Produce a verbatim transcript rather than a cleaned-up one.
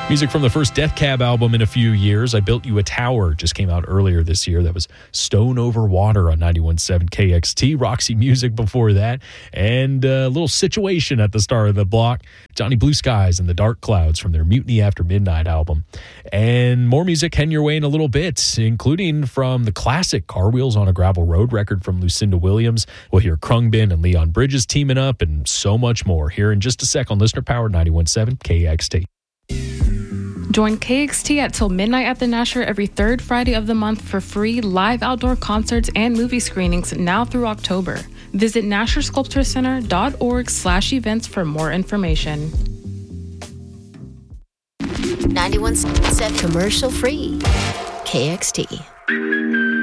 Music from the first Death Cab album in a few years. I Built You a Tower just came out earlier this year. That was Stone Over Water on ninety-one point seven K X T. Roxy Music before that. And a little Situation at the start of the block. Johnny Blue Skies and the Dark Clouds from their Mutiny After Midnight album. And more music heading your way in a little bit, including from the classic Car Wheels on a Gravel Road record from Lucinda Williams. We'll hear Krungbin and Leon Bridges teaming up and so much more here in just a sec on Listener Powered ninety-one point seven K X T. Join K X T at Till Midnight at the Nasher every third Friday of the month for free live outdoor concerts and movie screenings now through October. Visit nasher sculpture center dot org slash events for more information. ninety-one point seven commercial free. K X T.